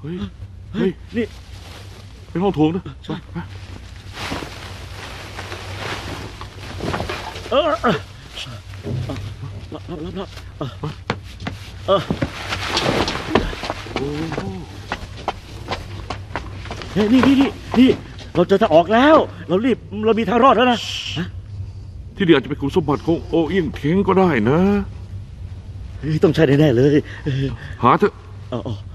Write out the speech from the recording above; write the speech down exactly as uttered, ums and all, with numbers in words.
ฮ้ยเฮ้ยนี่เป็นห้องโถงนะไปเออเออรับรับรับเออเออโอ้เฮ้ยนี่นี่นี่นี่เราเจอทางออกแล้วเรารีบเรามีทางรอดแล้วนะที่เดียวอาจจะเป็นขุมสมบัติของโอเอี้ยงเท้งก็ได้นะต้องใช่แน่ๆเลยหาเถอะ哦哦。